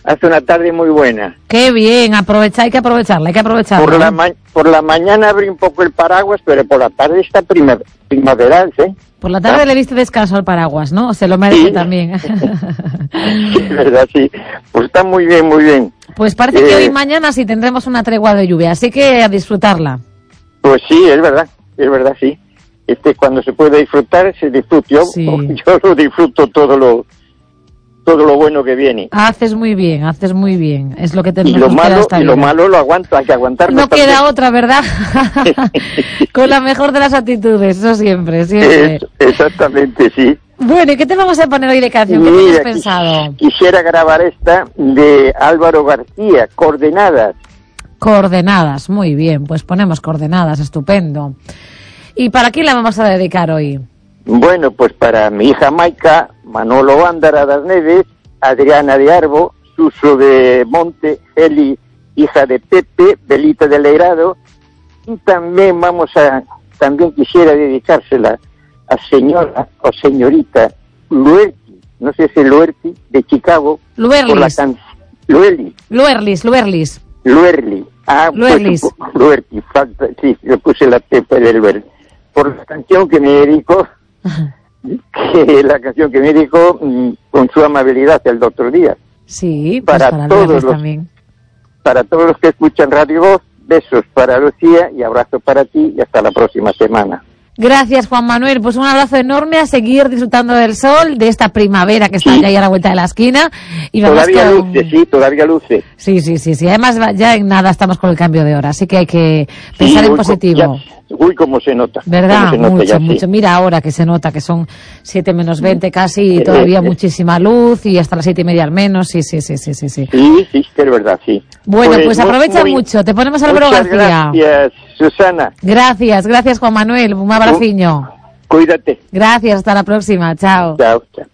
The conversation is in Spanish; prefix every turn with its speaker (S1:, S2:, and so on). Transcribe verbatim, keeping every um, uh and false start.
S1: hace una tarde muy buena.
S2: Qué bien, aprovecha, hay que aprovecharla, hay que aprovecharla.
S1: Por
S2: ¿eh?
S1: la, ma- por la mañana abrí un poco el paraguas, pero por la tarde está prima- primaveral, ¿eh?
S2: Por la tarde
S1: ¿Ah?
S2: le diste descanso al paraguas, ¿no? Se lo merece
S1: Sí.
S2: también.
S1: Sí, es verdad, sí. Pues está muy bien, muy bien.
S2: Pues parece que
S1: Eh,
S2: hoy y mañana sí tendremos una tregua de lluvia, así que a disfrutarla.
S1: Pues sí, es verdad, es verdad, sí. Este, cuando se puede disfrutar, se disfruta. Yo,
S2: Sí.
S1: yo lo disfruto todo lo todo lo bueno que viene.
S2: Haces muy bien, haces muy bien. Es lo que
S1: Y
S2: tenemos
S1: lo
S2: que hacer
S1: malo,
S2: esta
S1: y lo
S2: vida.
S1: malo lo aguanto, hay que aguantarlo.
S2: No
S1: también.
S2: queda otra, ¿verdad? Con la mejor de las actitudes, eso siempre, siempre.
S1: Es- exactamente, sí.
S2: Bueno, ¿y qué te vamos a poner hoy de canción? ¿Qué tienes
S1: Mira,
S2: pensado?
S1: quis- quisiera grabar esta de Álvaro García, Coordenadas.
S2: Coordenadas, muy bien, pues ponemos coordenadas, estupendo. ¿Y para quién la vamos a dedicar hoy?
S1: Bueno, pues para mi hija Maica, Manolo Ándara das Neves, Adriana de Arbo, Suso de Monte, Eli, hija de Pepe, Belita de Leirado, y también vamos a, también quisiera dedicársela a señora o señorita Luerti, no sé si es Luerti, de Chicago, por la
S2: Luerlis,
S1: canción Lueli,
S2: Luerlis, Luerlis.
S1: Luerli, ah,
S2: Luerlis.
S1: pues, Luerti, falta, sí, le puse la Pepe del Luerli, por la canción que me dedicó, que la canción que me dedicó mm, con su amabilidad el otro día.
S2: Sí, pues
S1: Para
S2: para,
S1: todos
S2: Luerlis
S1: los-
S2: también.
S1: Para todos los que escuchan Radio Voz, besos para Lucía y abrazo para ti y hasta la próxima semana.
S2: Gracias, Juan Manuel. Pues un abrazo enorme, a seguir disfrutando del sol, de esta primavera que está
S1: Sí.
S2: ya ahí a la vuelta de la esquina. Y vamos
S1: Todavía
S2: con...
S1: luce, sí, todavía luce.
S2: Sí, sí, sí, sí. Además, va- ya en nada estamos con el cambio de hora, así que hay que pensar
S1: Sí,
S2: en
S1: uy,
S2: positivo.
S1: ya- uy, cómo se nota.
S2: ¿Verdad?
S1: Cómo se nota
S2: Mucho,
S1: ya, sí.
S2: mucho. Mira ahora que se nota que son siete menos veinte casi y
S1: Eh,
S2: todavía
S1: eh.
S2: muchísima luz y hasta las siete y media al menos. Sí, sí, sí, sí, sí. sí.
S1: Sí, sí, es verdad, sí.
S2: Bueno, pues,
S1: mu-
S2: aprovecha
S1: muy-
S2: mucho. Te ponemos Álvaro
S1: Muchas
S2: García.
S1: gracias, Susana.
S2: Gracias, gracias, Juan Manuel. Un abraciño.
S1: Cuídate.
S2: Gracias, hasta la próxima. Chao.
S1: Chao, chao.